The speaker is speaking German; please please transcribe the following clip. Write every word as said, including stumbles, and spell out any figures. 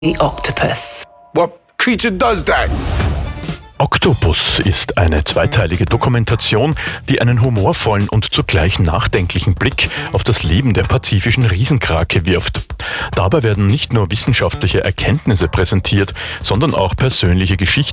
The octopus. What creature does that? Octopus ist eine zweiteilige Dokumentation, die einen humorvollen und zugleich nachdenklichen Blick auf das Leben der pazifischen Riesenkrake wirft. Dabei werden nicht nur wissenschaftliche Erkenntnisse präsentiert, sondern auch persönliche Geschichten